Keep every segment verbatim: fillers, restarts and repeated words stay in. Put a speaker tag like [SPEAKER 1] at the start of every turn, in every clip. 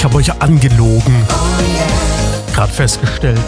[SPEAKER 1] habe euch angelogen. Gerade festgestellt.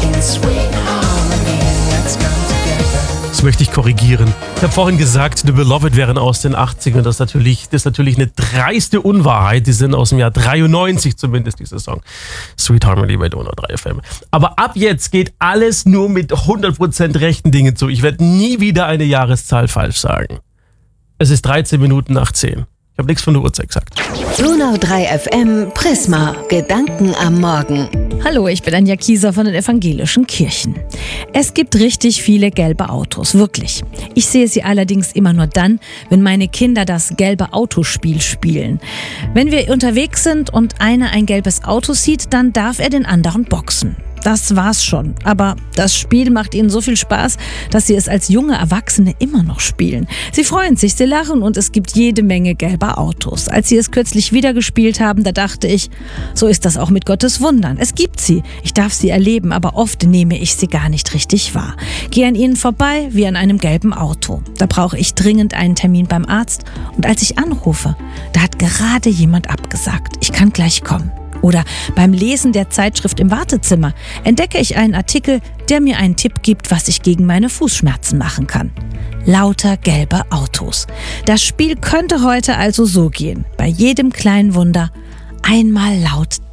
[SPEAKER 1] Das möchte ich korrigieren. Ich habe vorhin gesagt, The Beloved wären aus den achtzigern. Das ist natürlich, das ist natürlich eine dreiste Unwahrheit. Die sind aus dem Jahr dreiundneunzig zumindest, dieser Song. Sweet Harmony bei Donau drei F M. Aber ab jetzt geht alles nur mit hundert Prozent rechten Dingen zu. Ich werde nie wieder eine Jahreszahl falsch sagen. Es ist dreizehn Minuten nach zehn. Ich habe nichts von der Uhrzeit gesagt.
[SPEAKER 2] Donau drei F M Prisma. Gedanken am Morgen.
[SPEAKER 3] Hallo, ich bin Anja Kieser von den evangelischen Kirchen. Es gibt richtig viele gelbe Autos, wirklich. Ich sehe sie allerdings immer nur dann, wenn meine Kinder das gelbe Autospiel spielen. Wenn wir unterwegs sind und einer ein gelbes Auto sieht, dann darf er den anderen boxen. Das war's schon. Aber das Spiel macht ihnen so viel Spaß, dass sie es als junge Erwachsene immer noch spielen. Sie freuen sich, sie lachen und es gibt jede Menge gelber Autos. Als sie es kürzlich wieder gespielt haben, da dachte ich, so ist das auch mit Gottes Wundern. Es gibt sie. Ich darf sie erleben, aber oft nehme ich sie gar nicht richtig wahr. Gehe an ihnen vorbei wie an einem gelben Auto. Da brauche ich dringend einen Termin beim Arzt. Und als ich anrufe, da hat gerade jemand abgesagt. Ich kann gleich kommen. Oder beim Lesen der Zeitschrift im Wartezimmer entdecke ich einen Artikel, der mir einen Tipp gibt, was ich gegen meine Fußschmerzen machen kann. Lauter gelbe Autos. Das Spiel könnte heute also so gehen. Bei jedem kleinen Wunder einmal laut